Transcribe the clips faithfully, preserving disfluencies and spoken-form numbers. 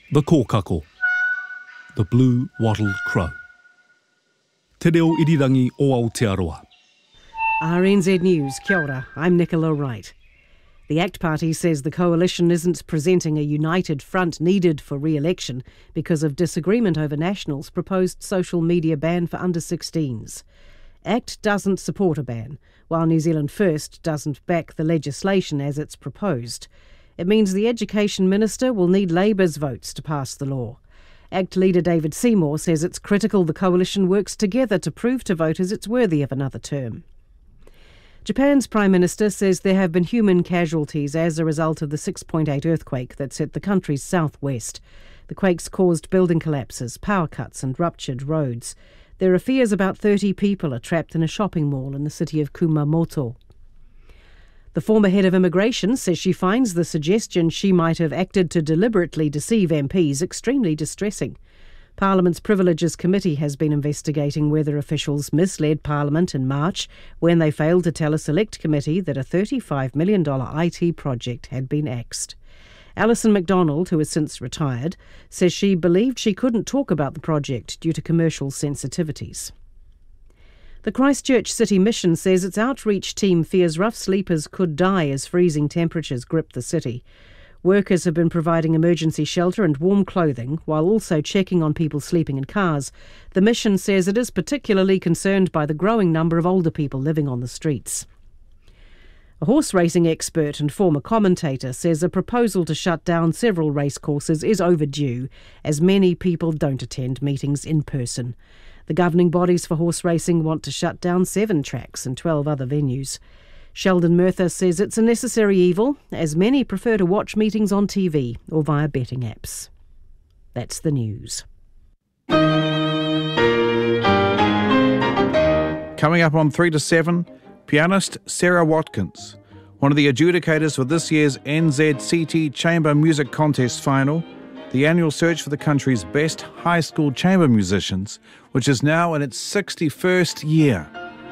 The kōkako, the blue wattled crow. Te reo irirangi o Aotearoa. R N Z News, kia ora, I'm Nicola Wright. The ACT Party says the coalition isn't presenting a united front needed for re-election because of disagreement over National's proposed social media ban for under sixteens. ACT doesn't support a ban, while New Zealand First doesn't back the legislation as it's proposed. It means the Education Minister will need Labour's votes to pass the law. ACT leader David Seymour says it's critical the coalition works together to prove to voters it's worthy of another term. Japan's Prime Minister says there have been human casualties as a result of the six point eight earthquake that's hit the country's southwest. The quakes caused building collapses, power cuts and ruptured roads. There are fears about thirty people are trapped in a shopping mall in the city of Kumamoto. The former head of immigration says she finds the suggestion she might have acted to deliberately deceive M Ps extremely distressing. Parliament's Privileges Committee has been investigating whether officials misled Parliament in March when they failed to tell a select committee that a thirty-five million dollars I T project had been axed. Alison MacDonald, who has since retired, says she believed she couldn't talk about the project due to commercial sensitivities. The Christchurch City Mission says its outreach team fears rough sleepers could die as freezing temperatures grip the city. Workers have been providing emergency shelter and warm clothing while also checking on people sleeping in cars. The mission says it is particularly concerned by the growing number of older people living on the streets. A horse racing expert and former commentator says a proposal to shut down several racecourses is overdue, as many people don't attend meetings in person. The governing bodies for horse racing want to shut down seven tracks and twelve other venues. Sheldon Murtha says it's a necessary evil, as many prefer to watch meetings on T V or via betting apps. That's the news. Coming up on three to seven, pianist Sarah Watkins, one of the adjudicators for this year's N Z C T Chamber Music Contest final, the annual search for the country's best high school chamber musicians, which is now in its sixty-first year.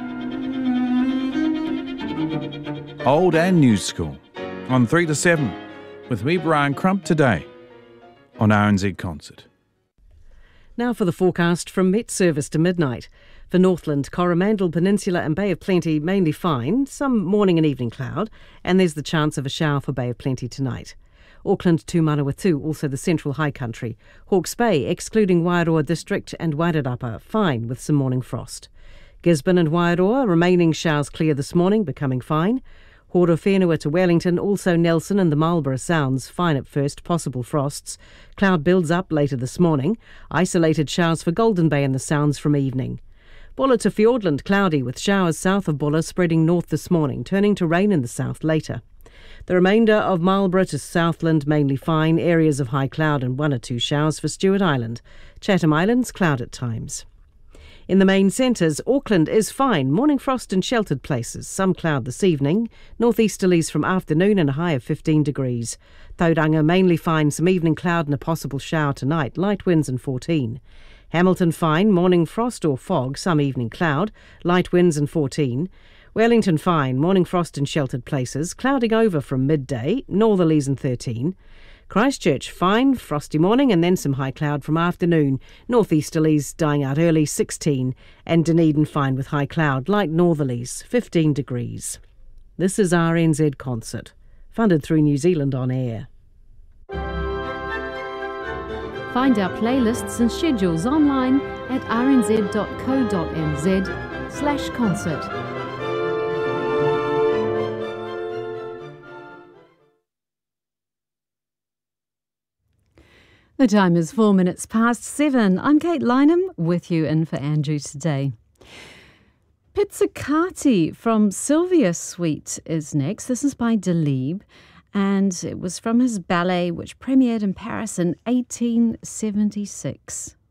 Old and new school, on three to seven, with me, Brian Crump, today on R N Z Concert. Now for the forecast from Met Service to midnight. For Northland, Coromandel Peninsula and Bay of Plenty mainly fine, some morning and evening cloud, and there's the chance of a shower for Bay of Plenty tonight. Auckland to Manawatu, also the central high country. Hawke's Bay, excluding Wairoa District and Wairarapa, fine with some morning frost. Gisborne and Wairoa, remaining showers clear this morning, becoming fine. Horowhenua to Wellington, also Nelson and the Marlborough Sounds, fine at first, possible frosts. Cloud builds up later this morning. Isolated showers for Golden Bay and the Sounds from evening. Bulla to Fiordland, cloudy with showers south of Bulla spreading north this morning, turning to rain in the south later. The remainder of Marlborough to Southland mainly fine, areas of high cloud and one or two showers for Stewart Island. Chatham Islands, cloud at times. In the main centres, Auckland is fine, morning frost in sheltered places, some cloud this evening, northeasterlies from afternoon and a high of fifteen degrees. Tauranga mainly fine, some evening cloud and a possible shower tonight, light winds and fourteen. Hamilton fine, morning frost or fog, some evening cloud, light winds and fourteen. Wellington fine, morning frost in sheltered places, clouding over from midday, northerlies and thirteen. Christchurch fine, frosty morning and then some high cloud from afternoon, northeasterlies dying out early, sixteen, and Dunedin fine with high cloud, light northerlies, fifteen degrees. This is R N Z Concert, funded through New Zealand On Air. Find our playlists and schedules online at rnz.co.nz slash concert. The time is four minutes past seven. I'm Kate Lynham with you in for Andrew today. Pizzicati from Sylvia Suite is next. This is by Delibes, and it was from his ballet which premiered in Paris in eighteen seventy-six.